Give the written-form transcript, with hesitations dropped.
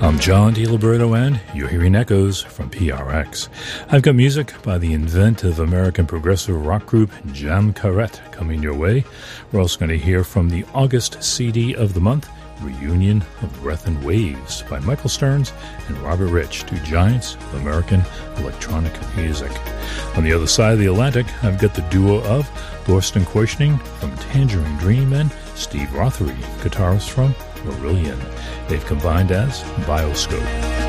I'm John DiLiberto, and you're hearing Echoes from PRX. I've got music by the inventive American progressive rock group Jam Carrette coming your way. We're also going to hear from the August CD of the month, Reunion of Breath and Waves by Michael Stearns and Robert Rich, two giants of American electronic music. On the other side of the Atlantic, I've got the duo of Thorsten Queuschning from Tangerine Dream and Steve Rothery, guitarist from Marillion. They've combined as Bioscope.